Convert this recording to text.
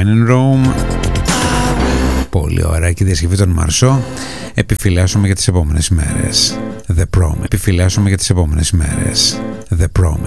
When in Rome. Πολύ ωραία και η διασκευή των Μαρσό. Επιφυλάσσομαι για τις επόμενες μέρες. The Prom. Επιφυλάσσομαι για τις επόμενες μέρες. The Prom.